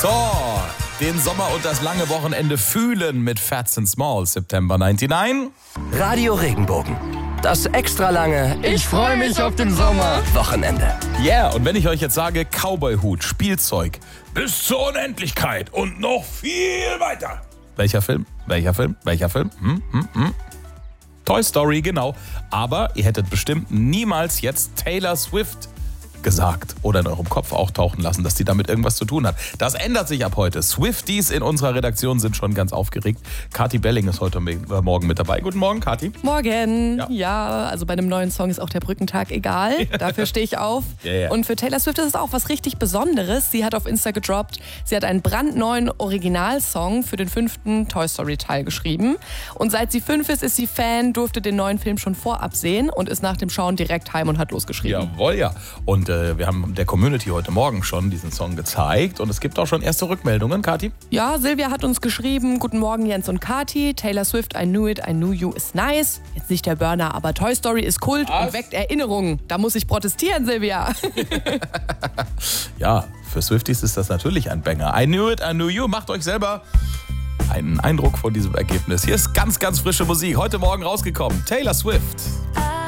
So, den Sommer und das lange Wochenende fühlen mit Fats and Small, September 99. Radio Regenbogen. Das extra lange Ich freue mich auf den Sommer Wochenende. Yeah, und wenn ich euch jetzt sage Cowboy-Hut, Spielzeug, bis zur Unendlichkeit und noch viel weiter. Welcher Film? Toy Story, genau. Aber ihr hättet bestimmt niemals jetzt Taylor Swift gesagt oder in eurem Kopf auch tauchen lassen, dass die damit irgendwas zu tun hat. Das ändert sich ab heute. Swifties in unserer Redaktion sind schon ganz aufgeregt. Kathi Belling ist heute Morgen mit dabei. Guten Morgen, Kathi. Morgen. Ja, also bei einem neuen Song ist auch der Brückentag egal. Dafür stehe ich auf. Yeah. Und für Taylor Swift ist es auch was richtig Besonderes. Sie hat auf Insta gedroppt, sie hat einen brandneuen Originalsong für den 5. Toy Story Teil geschrieben. Und seit sie 5 ist sie Fan, durfte den neuen Film schon vorab sehen und ist nach dem Schauen direkt heim und hat losgeschrieben. Jawohl, ja. Und wir haben der Community heute Morgen schon diesen Song gezeigt und es gibt auch schon erste Rückmeldungen, Kathi. Ja, Silvia hat uns geschrieben, guten Morgen Jens und Kathi, Taylor Swift, I Knew It, I Knew You ist nice. Jetzt nicht der Burner, aber Toy Story ist Kult und weckt Erinnerungen. Da muss ich protestieren, Silvia. Ja, für Swifties ist das natürlich ein Banger. I Knew It, I Knew You. Macht euch selber einen Eindruck von diesem Ergebnis. Hier ist ganz, ganz frische Musik. Heute Morgen rausgekommen. Taylor Swift.